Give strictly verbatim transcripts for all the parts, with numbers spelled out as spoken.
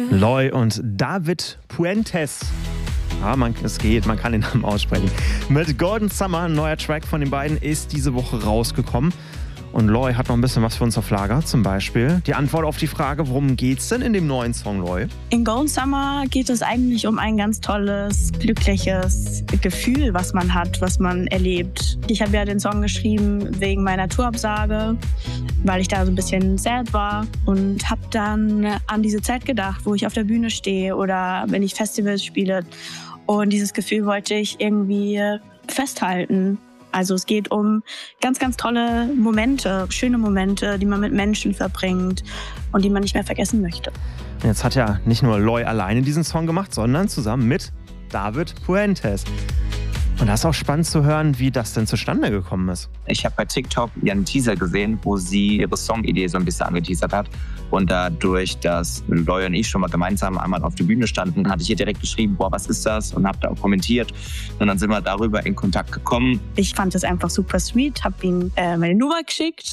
Loy und David Puentes. Ja, man, es geht, man kann den Namen aussprechen. Mit Golden Summer, ein neuer Track von den beiden, ist diese Woche rausgekommen. Und Loy hat noch ein bisschen was für uns auf Lager. Zum Beispiel die Antwort auf die Frage, worum geht's denn in dem neuen Song, Loy? In Golden Summer geht es eigentlich um ein ganz tolles, glückliches Gefühl, was man hat, was man erlebt. Ich habe ja den Song geschrieben wegen meiner Tourabsage, weil ich da so ein bisschen sad war und habe dann an diese Zeit gedacht, wo ich auf der Bühne stehe oder wenn ich Festivals spiele. Und dieses Gefühl wollte ich irgendwie festhalten. Also es geht um ganz, ganz tolle Momente, schöne Momente, die man mit Menschen verbringt und die man nicht mehr vergessen möchte. Jetzt hat ja nicht nur Loy alleine diesen Song gemacht, sondern zusammen mit David Puentes. Und das ist auch spannend zu hören, wie das denn zustande gekommen ist. Ich habe bei TikTok ja einen Teaser gesehen, wo sie ihre Songidee so ein bisschen angeteasert hat. Und dadurch, dass Loy und ich schon mal gemeinsam einmal auf der Bühne standen, hatte ich ihr direkt geschrieben, boah, was ist das? Und habe da auch kommentiert. Und dann sind wir darüber in Kontakt gekommen. Ich fand es einfach super sweet, habe ihm äh, meine Nummer geschickt.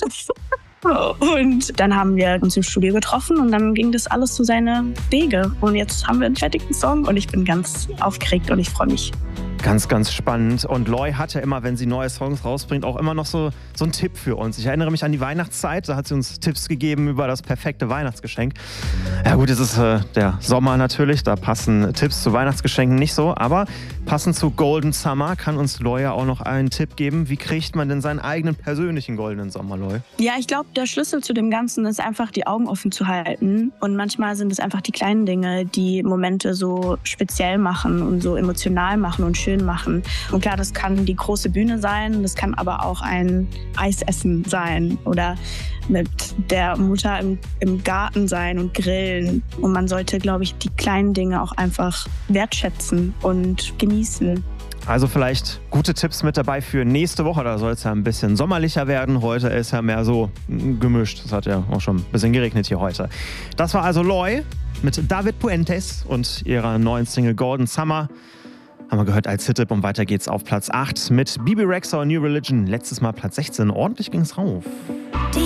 Und dann haben wir uns im Studio getroffen und dann ging das alles zu seine Wege. Und jetzt haben wir einen fertigen Song und ich bin ganz aufgeregt und ich freue mich. Ganz, ganz spannend. Und Loy hat ja immer, wenn sie neue Songs rausbringt, auch immer noch so, so einen Tipp für uns. Ich erinnere mich an die Weihnachtszeit, da hat sie uns Tipps gegeben über das perfekte Weihnachtsgeschenk. Ja gut, jetzt ist äh, der Sommer natürlich, da passen Tipps zu Weihnachtsgeschenken nicht so. Aber passend zu Golden Summer kann uns Loy ja auch noch einen Tipp geben. Wie kriegt man denn seinen eigenen persönlichen goldenen Sommer, Loy? Ja, ich glaube, der Schlüssel zu dem Ganzen ist einfach, die Augen offen zu halten. Und manchmal sind es einfach die kleinen Dinge, die Momente so speziell machen und so emotional machen und schön machen. Und klar, das kann die große Bühne sein, das kann aber auch ein Eisessen sein oder mit der Mutter im, im Garten sein und grillen. Und man sollte, glaube ich, die kleinen Dinge auch einfach wertschätzen und genießen. Also vielleicht gute Tipps mit dabei für nächste Woche. Da soll es ja ein bisschen sommerlicher werden. Heute ist ja mehr so gemischt. Es hat ja auch schon ein bisschen geregnet hier heute. Das war also Loy mit David Puentes und ihrer neuen Single Golden Summer. Haben wir gehört als Hit-Tipp und weiter geht's auf Platz acht mit Bebe Rexha und New Religion. Letztes Mal Platz sechzehn. Ordentlich ging's rauf.